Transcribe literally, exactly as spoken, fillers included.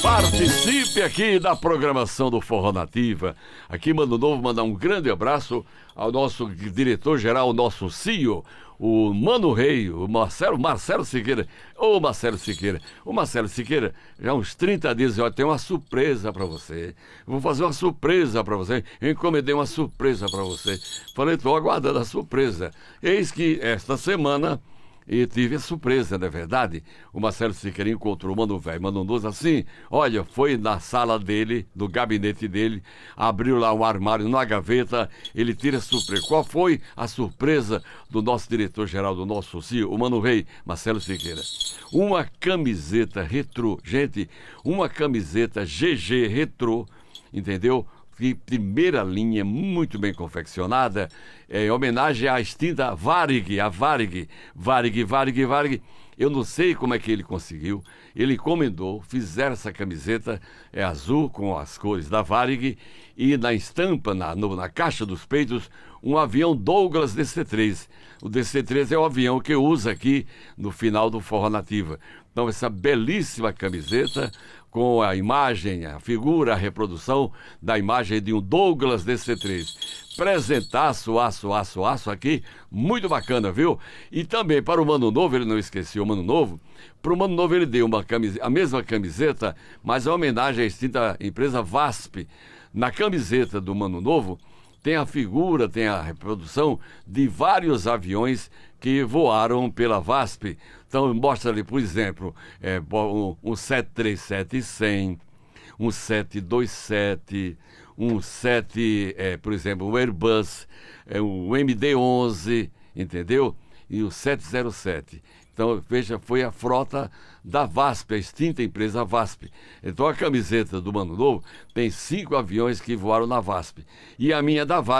Participe aqui da programação do Forró Nativa. Aqui, Mano Novo, mandar um grande abraço ao nosso diretor-geral, o nosso C E O, o Mano Rei, o Marcelo, Marcelo Siqueira. Ô, Marcelo Siqueira. O Marcelo Siqueira, já há uns trinta dias, eu tenho uma surpresa pra você. Eu vou fazer uma surpresa pra você. Eu encomendei uma surpresa pra você. Falei, tô aguardando a surpresa. Eis que esta semana... E tive a surpresa, não é verdade? O Marcelo Siqueira encontrou o Mano Velho, Mano Novo, assim, olha, foi na sala dele, no gabinete dele, abriu lá um armário, na gaveta, ele tira a surpresa. Qual foi a surpresa do nosso diretor-geral, do nosso C E O, o Mano Velho, Marcelo Siqueira? Uma camiseta retrô, gente, uma camiseta G G retrô, entendeu? De primeira linha, muito bem confeccionada, é, em homenagem à extinta Varig, a Varig, Varig, Varig, Varig. Eu não sei como é que ele conseguiu, ele encomendou, fizeram essa camiseta, é azul com as cores da Varig, e na estampa, na, no, na caixa dos peitos, um avião Douglas D C três. O D C três é o avião que eu uso aqui no final do Forró Nativa. Então, essa belíssima camiseta com a imagem, a figura, a reprodução da imagem de um Douglas D C três. Presentaço, aço, aço, aço aqui, muito bacana, viu? E também para o Mano Novo, ele não esqueceu o Mano Novo, para o Mano Novo ele deu uma camiseta, a mesma camiseta, mas a homenagem à extinta empresa VASP. Na camiseta do Mano Novo tem a figura, tem a reprodução de vários aviões que voaram pela VASP. Então mostra ali, por exemplo, é, um, um sete três sete cem, um sete dois sete, um sete, é, por exemplo, o Airbus, é, o M D onze, entendeu? E o sete zero sete. Então, veja, foi a frota da VASP, a extinta empresa VASP. Então, a camiseta do Mano Novo tem cinco aviões que voaram na VASP. E a minha da VASP